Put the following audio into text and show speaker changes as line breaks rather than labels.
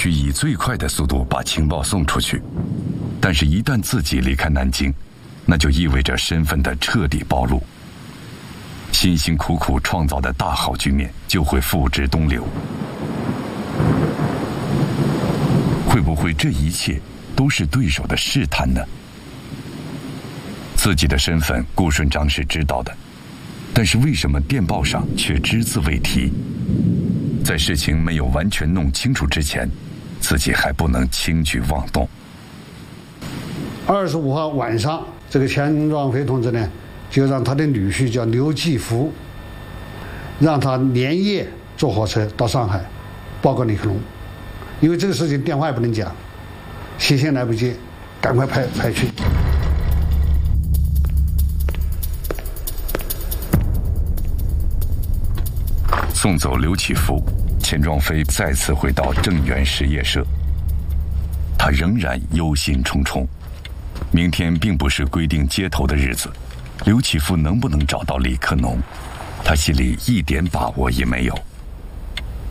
须以最快的速度把情报送出去，但是一旦自己离开南京，那就意味着身份的彻底暴露，辛辛苦苦创造的大好局面就会付之东流。会不会这一切都是对手的试探呢？自己的身份顾顺章是知道的，但是为什么电报上却只字未提？在事情没有完全弄清楚之前，自己还不能轻举妄动。
25号晚上，这个钱壮飞同志呢，就让他的女婿叫刘继福，让他连夜坐火车到上海报告李克龙，因为这个事情电话也不能讲，西线来不及，赶快派去。
送走刘启福，钱壮飞再次回到正源实业社，他仍然忧心忡忡。明天并不是规定接头的日子，刘启福能不能找到李克农，他心里一点把握也没有。